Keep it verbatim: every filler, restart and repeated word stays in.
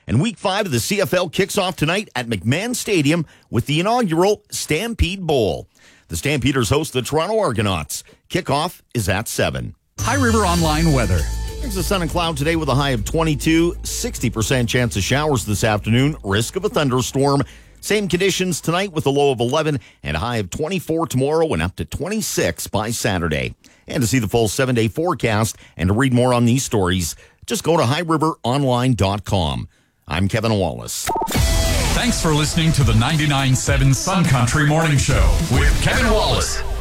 And week five of the C F L kicks off tonight at McMahon Stadium with the inaugural Stampede Bowl. The Stampeders host the Toronto Argonauts. Kickoff is at seven. High River Online weather. There's a sun and cloud today with a high of twenty-two, sixty percent chance of showers this afternoon, risk of a thunderstorm. Same conditions tonight with a low of eleven and a high of twenty-four tomorrow and up to twenty-six by Saturday. And to see the full seven-day forecast and to read more on these stories, just go to high river online dot com. I'm Kevin Wallace. Thanks for listening to the ninety-nine point seven Sun Country Morning Show with Kevin Wallace.